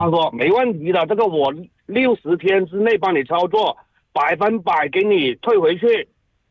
他说没问题的，这个我60天之内帮你操作，100%给你退回去。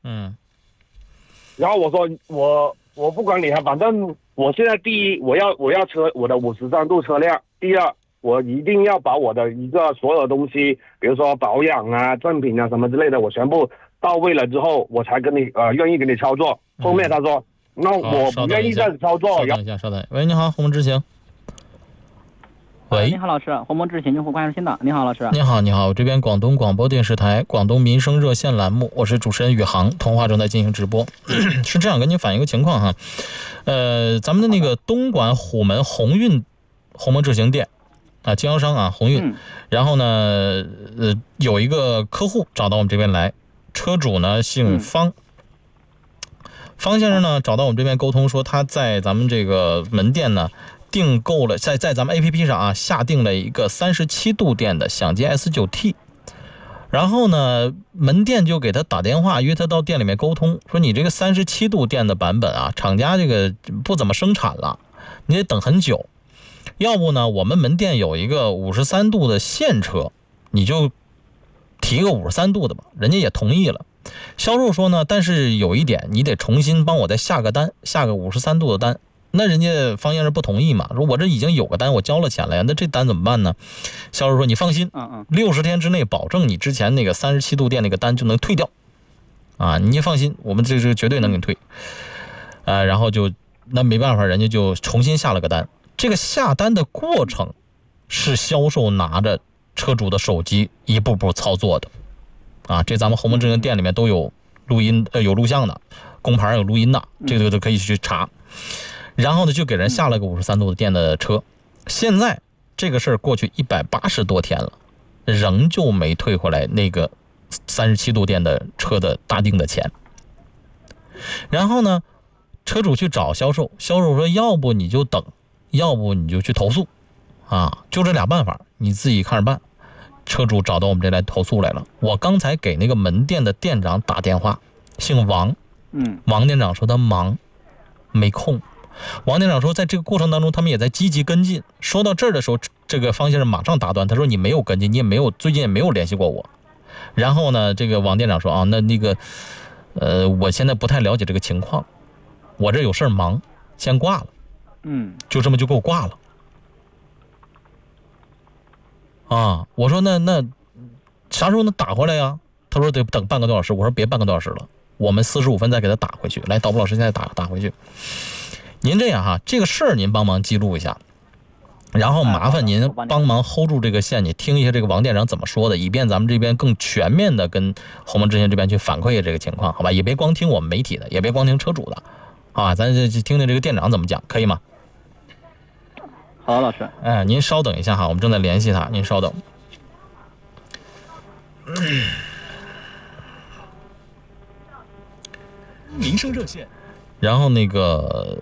然后我说我不管你，反正我现在第一我要车我的53度车辆，第二我一定要把我的一个所有东西，比如说保养啊、赠品啊什么之类的，我全部到位了之后，我才跟你愿意给你操作。后面他说，那我不愿意这样子操作。 稍等一下，稍等。喂，你好，鸿蒙之行。喂， 你好，老师，鸿蒙之行用户关注新的。你好，老师。 你好，你好，我这边广东广播电视台广东民生热线栏目，我是主持人宇航，通话正在进行直播。是这样，跟您反映一个情况哈，咱们的那个东莞虎门鸿运鸿蒙智行店啊，经销商啊，鸿运。然后呢，有一个客户找到我们这边来，车主呢姓方。方先生呢找到我们这边沟通说，他在咱们这个门店呢订购了，在咱们 APP 上啊下定了一个37度电的享捷 S9T， 然后呢门店就给他打电话约他到店里面沟通，说你这个37度电的版本啊，厂家这个不怎么生产了，你得等很久，要不呢我们门店有一个53度的现车，你就提个53度的吧，人家也同意了。销售说呢，但是有一点，你得重新帮我再下个单，下个53度的单。那人家方先生不同意嘛，说我这已经有个单，我交了钱了呀，那这单怎么办呢？销售说你放心，60天之内保证你之前那个37度电那个单就能退掉，啊，你放心，我们这是绝对能给你退。然后就那没办法，人家就重新下了个单。这个下单的过程是销售拿着车主的手机一步步操作的。啊，这咱们鸿蒙智行店里面都有录音，有录像的，工牌有录音的，这个都可以去查。然后呢，就给人下了个53度的电的车。现在这个事儿过去180多天了，仍旧没退回来那个37度电的车的大定的钱。然后呢，车主去找销售，销售说要不你就等，要不你就去投诉，啊，就这俩办法，你自己看着办。车主找到我们这来投诉来了，我刚才给那个门店的店长打电话，姓王，王店长说他忙没空。王店长说在这个过程当中他们也在积极跟进。说到这儿的时候，这个方先生马上打断，他说你没有跟进，你也没有最近也没有联系过我。然后呢，这个王店长说啊，那个我现在不太了解这个情况，我这有事忙，先挂了。就这么就给我挂了。啊，我说那啥时候能打回来呀？他说得等半个多小时。我说别半个多小时了，我们45分再给他打回去。来，导播老师现在打回去。您这样哈，这个事儿您帮忙记录一下，然后麻烦您帮忙 hold 住这个线，你听一下这个王店长怎么说的，以便咱们这边更全面的跟鸿蒙智行这边去反馈这个情况，好吧？也别光听我们媒体的，也别光听车主的，啊，咱就听听这个店长怎么讲，可以吗？ 好，老师。 您稍等一下哈，我们正在联系他，您稍等。民生热线。然后那个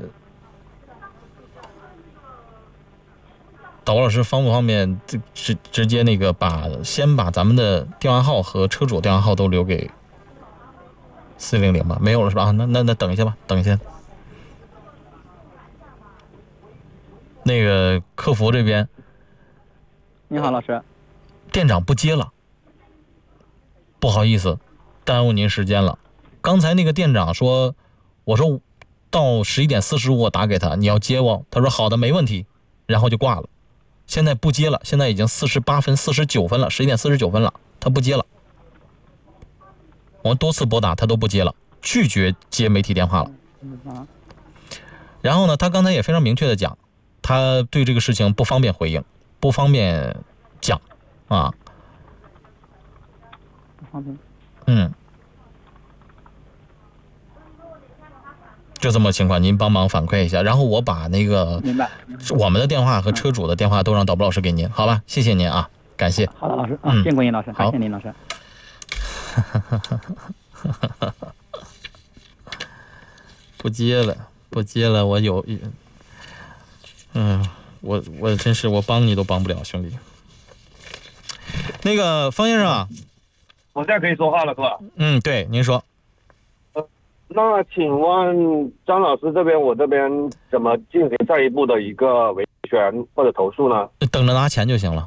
导播老师方不方便直接那个先把咱们的电话号和车主电话号都留给400吧？没有了是吧？那等一下吧，等一下。那个客服这边， 你好，老师， 店长不接了，不好意思，耽误您时间了。刚才那个店长说，我说到11点45我打给他，你要接我，他说好的，没问题，然后就挂了。现在不接了，现在已经48分、49分了，11点49分了，他不接了。我们多次拨打他都不接了，拒绝接媒体电话了。然后呢，他刚才也非常明确的讲，他对这个事情不方便回应，不方便讲啊。就这么情况，您帮忙反馈一下，然后我把那个我们的电话和车主的电话都让导播老师给您，好吧？谢谢您啊，感谢。 好的，老师辛苦您老师，感谢您老师。 不接了，我有，我真是我帮你都帮不了，兄弟。那个方先生啊， 我现在可以说话了是吧？ 对，您说。 那请问张老师这边，我这边怎么进行下一步的一个维权或者投诉呢？ 等着拿钱就行了。